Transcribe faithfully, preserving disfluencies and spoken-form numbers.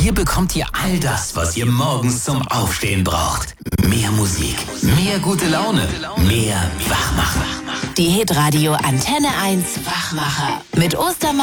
Hier bekommt ihr all das, was ihr morgens zum Aufstehen braucht. Mehr Musik, mehr gute Laune, mehr Wachmacher. Die Hitradio Antenne eins Wachmacher mit Ostermann.